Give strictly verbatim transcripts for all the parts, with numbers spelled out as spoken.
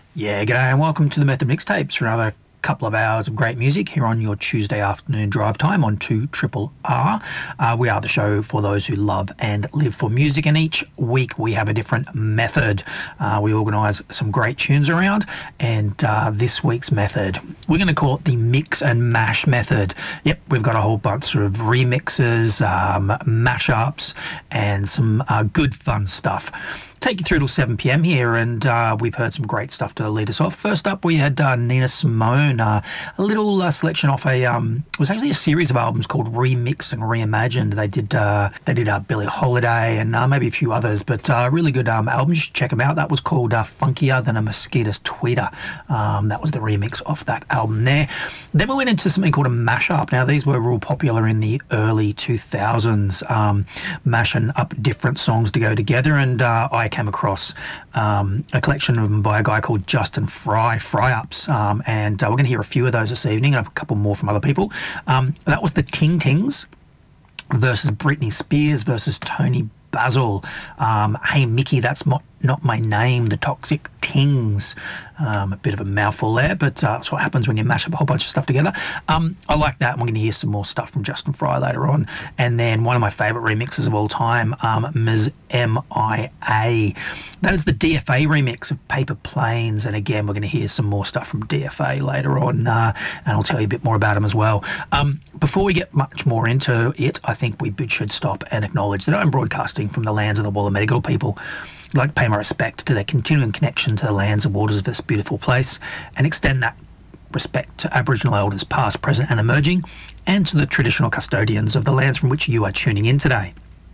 Yeah, g'day and welcome to the Method Mixtapes for another couple of hours of great music here on your Tuesday afternoon drive time on two Triple R. Uh, we are the show for those who love and live for music, and each week we have a different method. Uh, we organise some great tunes around, and uh, this week's method, we're going to call it the mix and mash method. Yep, we've got a whole bunch of remixes, um, mashups, and some uh, good fun stuff. Take you through till seven p m here, and uh, we've heard some great stuff to lead us off. First up, we had uh, Nina Simone, uh, a little uh, selection off a, um, it was actually a series of albums called Remix and Reimagined. They did uh, they did uh, Billie Holiday and uh, maybe a few others, but uh, really good um, albums. You should check them out. That was called uh, Funkier Than a Mosquito's Tweeter. Um, that was the remix off that album there. Then we went into something called a mashup. Now, these were real popular in the early two thousands, um, mashing up different songs to go together, and uh, I came across um, a collection of them by a guy called Justin Fry, Fry Ups, um, and uh, we're going to hear a few of those this evening, and a couple more from other people. Um, that was the Ting Tings versus Britney Spears versus Tony Basil. Um, hey Mickey, that's not, not my name, the Toxic Tings. Um, a bit of a mouthful there, but uh, that's what happens when you mash up a whole bunch of stuff together. Um, I like that, and we're going to hear some more stuff from Justin Fry later on. And then one of my favourite remixes of all time, um, Ms M I A. That is the D F A remix of Paper Planes, and again, we're going to hear some more stuff from D F A later on, uh, and I'll tell you a bit more about him as well. Um, before we get much more into it, I think we should stop and acknowledge that I'm broadcasting from the lands of the Wallumedegal people. I'd like to pay my respect to their continuing connection to the lands and waters of this beautiful place, and extend that respect to Aboriginal elders past, present and emerging, and to the traditional custodians of the lands from which you are tuning in today.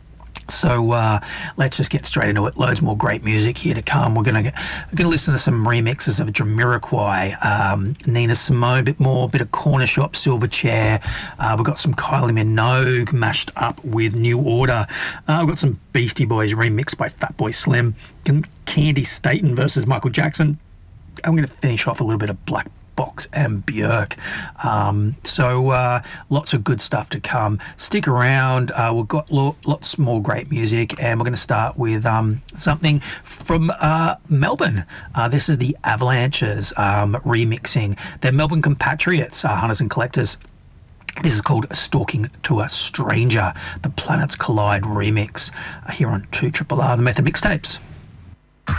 So uh, let's just get straight into it. Loads more great music here to come. We're going to we're going to listen to some remixes of Jamiroquai, um, Nina Simone, a bit more, bit of Corner Shop, Silverchair. Uh, we've got some Kylie Minogue mashed up with New Order. Uh, we've got some Beastie Boys remixed by Fatboy Slim, Candy Staten versus Michael Jackson. I'm going to finish off a little bit of Black Box and Björk. Um, so uh, lots of good stuff to come. Stick around. Uh, we've got lo lots more great music, and we're going to start with um, something from uh, Melbourne. Uh, this is the Avalanches um, remixing. They're Melbourne compatriots, uh, hunters and collectors. This is called Stalking to a Stranger, the Planets Collide remix, uh, here on two Triple R, the Method Mixtapes.